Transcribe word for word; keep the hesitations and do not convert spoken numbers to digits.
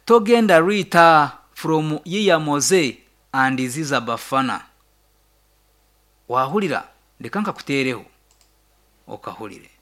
togenda Rita from Yiya Moze and Ziza Bafana. Wahulira ndeka nkakuteereho okahulire.